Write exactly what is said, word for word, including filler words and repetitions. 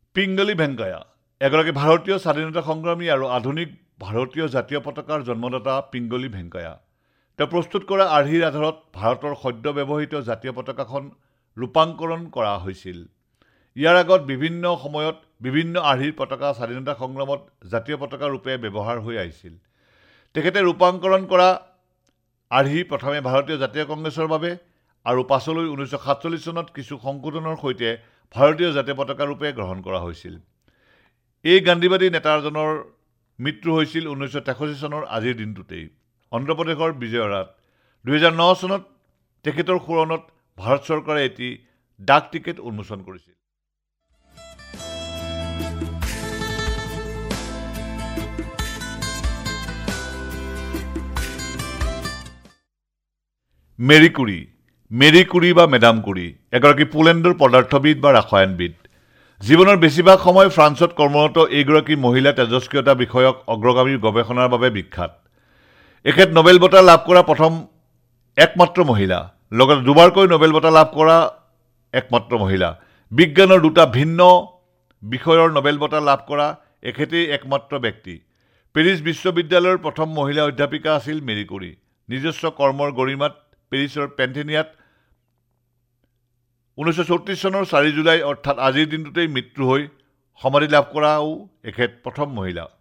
পিংগলি ভেংকায়া এগৰাকী ভাৰতীয় স্বাধীনতা সংগ্ৰামী আৰু আধুনিক ভাৰতীয় জাতীয় পতাকাৰ জন্মদাতা পিংগলি ভেংকায়া। তেওঁ প্ৰস্তুত কৰা আৰ্হিৰ আধাৰত ভাৰতৰ সদ্য ব্যৱহৃত জাতীয় পতাকাখন ৰূপাংকৰণ কৰা হৈছিল। ইয়াৰ আগত বিভিন্ন সময়ত বিভিন্ন আৰ্হিৰ পতাকা স্বাধীনতা সংগ্ৰামত জাতীয় পতাকা ৰূপে ব্যৱহাৰ হৈ আহিছিল। তেখেতে ৰূপাংকৰণ কৰা আৰ্হি প্ৰথমে ভাৰতীয় জাতীয় কংগ্ৰেছৰ বাবে আৰু পাছলৈ ঊনৈছশ সাতচল্লিছ চনত কিছু সংশোধনৰ সৈতে ভাৰতীয় জাতীয় পতাকা ৰূপে গ্ৰহণ কৰা হৈছিল। এই গান্ধীবাদী নেতাজনৰ মৃত্যু হৈছিল ঊনৈছশ তেষষ্ঠি চনৰ আজিৰ দিনটোতেই অন্ধ্ৰপ্ৰদেশৰ বিজয়ৱাড়াত। দুহেজাৰ ন চনত তেখেতৰ সোঁৱৰণত ভাৰত চৰকাৰে এটি ডাক টিকেট উন্মোচন কৰিছিল। মেৰী কুৰী মেৰী কুৰী বা মেডাম কুৰী এগৰাকী পোলেণ্ডৰ পদাৰ্থবিদ বা ৰাসায়নবিদ। জীৱনৰ বেছিভাগ সময় ফ্ৰান্সত কৰ্মৰত এইগৰাকী মহিলা তেজস্ক্ৰিয়তা বিষয়ক অগ্ৰগামী গৱেষণাৰ বাবে বিখ্যাত। এখেত নোবেল বঁটা লাভ কৰা প্ৰথম একমাত্ৰ মহিলা, লগতে দুবাৰকৈ নোবেল বঁটা লাভ কৰা একমাত্ৰ মহিলা। বিজ্ঞানৰ দুটা ভিন্ন বিষয়ৰ নোবেল বঁটা লাভ কৰা এখেতেই একমাত্ৰ ব্যক্তি। পেৰিছ বিশ্ববিদ্যালয়ৰ প্ৰথম মহিলা অধ্যাপিকা আছিল মেৰী কুৰী। নিজস্ব কৰ্মৰ গৰিমাত পেৰিছৰ পেন্থেনিয়াত ঊনৈছশ চৌত্ৰিছ চনৰ চাৰি জুলাই অৰ্থাৎ আজিৰ দিনটোতেই মৃত্যু হৈ সমাধি লাভ কৰাও এখেত প্ৰথম মহিলা।